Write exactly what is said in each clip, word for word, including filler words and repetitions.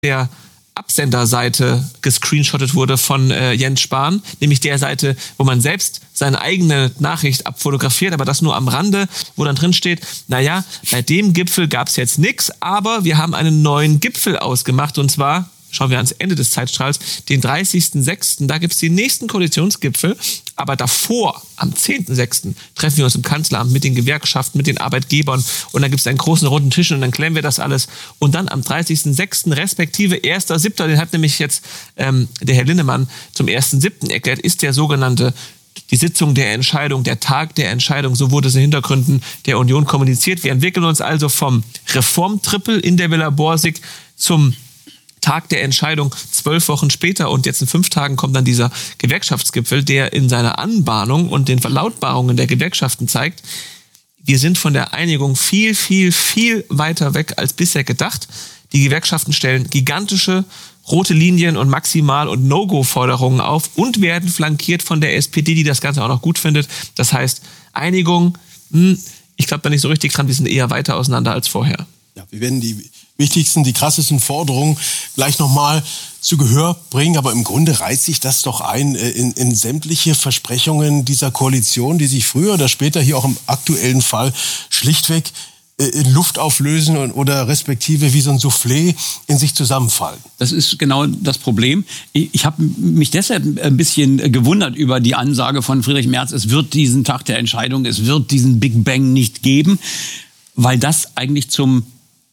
der Absenderseite gescreenshottet wurde von äh, Jens Spahn, nämlich der Seite, wo man selbst seine eigene Nachricht abfotografiert, aber das nur am Rande, wo dann drin steht, naja, bei dem Gipfel gab es jetzt nichts, aber wir haben einen neuen Gipfel ausgemacht, und zwar, schauen wir ans Ende des Zeitstrahls, den dreißigsten sechsten Da gibt es den nächsten Koalitionsgipfel, aber davor, am zehnten sechsten treffen wir uns im Kanzleramt mit den Gewerkschaften, mit den Arbeitgebern, und dann gibt es einen großen runden Tisch und dann klären wir das alles. Und dann am dreißigsten sechsten respektive erster siebter den hat nämlich jetzt ähm, der Herr Linnemann zum ersten siebten erklärt, ist der sogenannte die Sitzung der Entscheidung, der Tag der Entscheidung, so wurde es in Hintergründen der Union kommuniziert. Wir entwickeln uns also vom Reformtrippel in der Villa Borsig zum Tag der Entscheidung zwölf Wochen später, und jetzt in fünf Tagen kommt dann dieser Gewerkschaftsgipfel, der in seiner Anbahnung und den Verlautbarungen der Gewerkschaften zeigt, wir sind von der Einigung viel, viel, viel weiter weg als bisher gedacht. Die Gewerkschaften stellen gigantische rote Linien und Maximal- und No-Go-Forderungen auf und werden flankiert von der S P D, die das Ganze auch noch gut findet. Das heißt, Einigung, mh, ich glaube da nicht so richtig dran, wir sind eher weiter auseinander als vorher. Ja, wir werden die wichtigsten, die krassesten Forderungen gleich nochmal zu Gehör bringen. Aber im Grunde reiht sich das doch ein in, in sämtliche Versprechungen dieser Koalition, die sich früher oder später hier auch im aktuellen Fall schlichtweg in Luft auflösen oder respektive wie so ein Soufflé in sich zusammenfallen. Das ist genau das Problem. Ich habe mich deshalb ein bisschen gewundert über die Ansage von Friedrich Merz, es wird diesen Tag der Entscheidung, es wird diesen Big Bang nicht geben, weil das eigentlich zum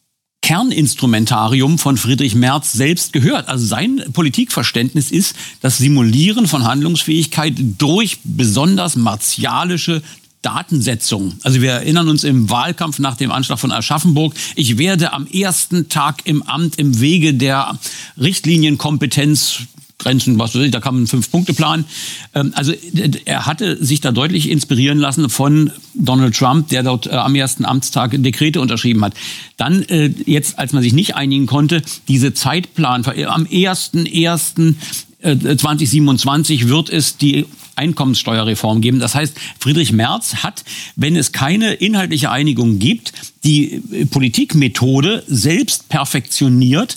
Kerninstrumentarium von Friedrich Merz selbst gehört. Also sein Politikverständnis ist das Simulieren von Handlungsfähigkeit durch besonders martialische Datensetzung. Also wir erinnern uns im Wahlkampf nach dem Anschlag von Aschaffenburg, ich werde am ersten Tag im Amt im Wege der Richtlinienkompetenz Grenzen, was weiß ich, da kam ein Fünf-Punkte-Plan. Also er hatte sich da deutlich inspirieren lassen von Donald Trump, der dort am ersten Amtstag Dekrete unterschrieben hat. Dann jetzt, als man sich nicht einigen konnte, diese Zeitplan, am ersten ersten zweitausendsiebenundzwanzig wird es die Einkommenssteuerreform geben. Das heißt, Friedrich Merz hat, wenn es keine inhaltliche Einigung gibt, die Politikmethode selbst perfektioniert,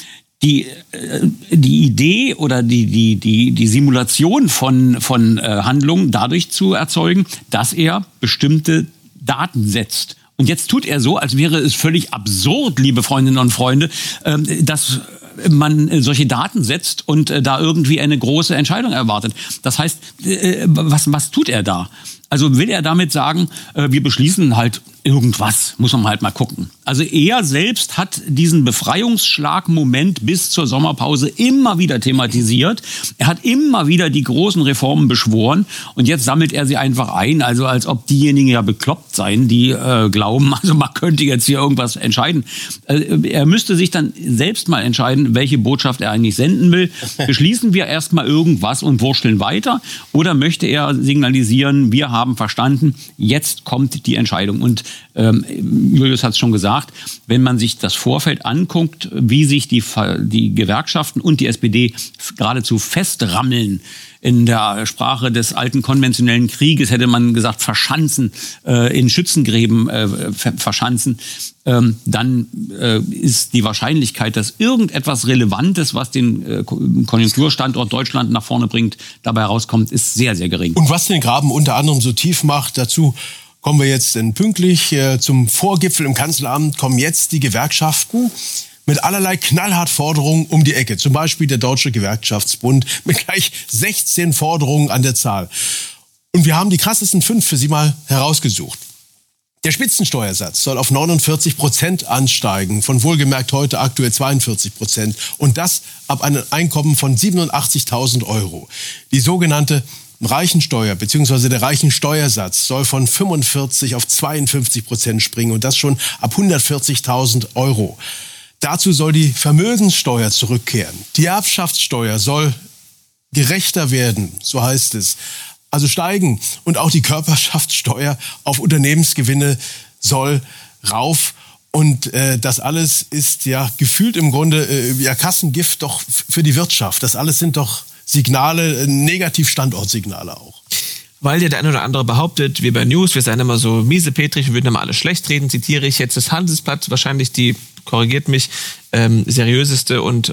die die Idee oder die die die die Simulation von von Handlungen dadurch zu erzeugen, dass er bestimmte Daten setzt. Und jetzt tut er so, als wäre es völlig absurd, liebe Freundinnen und Freunde, dass man solche Daten setzt und da irgendwie eine große Entscheidung erwartet. Das heißt, was was tut er da? Also will er damit sagen, wir beschließen halt irgendwas, muss man halt mal gucken. Also er selbst hat diesen Befreiungsschlag-Moment bis zur Sommerpause immer wieder thematisiert. Er hat immer wieder die großen Reformen beschworen und jetzt sammelt er sie einfach ein, also als ob diejenigen ja bekloppt seien, die äh, glauben, also man könnte jetzt hier irgendwas entscheiden. Äh, er müsste sich dann selbst mal entscheiden, welche Botschaft er eigentlich senden will. Beschließen wir erstmal irgendwas und wursteln weiter, oder möchte er signalisieren, wir haben verstanden, jetzt kommt die Entscheidung. Und ähm, Julius hat es schon gesagt, wenn man sich das Vorfeld anguckt, wie sich die, die Gewerkschaften und die S P D geradezu festrammeln, in der Sprache des alten konventionellen Krieges hätte man gesagt, verschanzen, äh, in Schützengräben äh, verschanzen, ähm, dann äh, ist die Wahrscheinlichkeit, dass irgendetwas Relevantes, was den äh, Konjunkturstandort Deutschland nach vorne bringt, dabei rauskommt, ist sehr, sehr gering. Und was den Graben unter anderem so tief macht, dazu kommen wir jetzt denn pünktlich äh, zum Vorgipfel im Kanzleramt, kommen jetzt die Gewerkschaften mit allerlei knallhart Forderungen um die Ecke. Zum Beispiel der Deutsche Gewerkschaftsbund mit gleich sechzehn Forderungen an der Zahl. Und wir haben die krassesten fünf für Sie mal herausgesucht. Der Spitzensteuersatz soll auf neunundvierzig Prozent ansteigen, von wohlgemerkt heute aktuell zweiundvierzig Prozent. Und das ab einem Einkommen von siebenundachtzigtausend Euro. Die sogenannte Reichensteuer bzw. der Reichensteuersatz soll von fünfundvierzig auf zweiundfünfzig Prozent springen und das schon ab hundertvierzigtausend Euro. Dazu soll die Vermögenssteuer zurückkehren. Die Erbschaftssteuer soll gerechter werden, so heißt es, also steigen. Und auch die Körperschaftssteuer auf Unternehmensgewinne soll rauf. Und äh, das alles ist ja gefühlt im Grunde äh, ja Kassengift doch für die Wirtschaft. Das alles sind doch Signale, äh, Negativ-Standortsignale auch. Weil der eine oder andere behauptet, wir bei News, wir seien immer so miesepetrig, wir würden immer alles schlecht reden, zitiere ich jetzt das Handelsblatt, wahrscheinlich die korrigiert mich, ähm, seriöseste und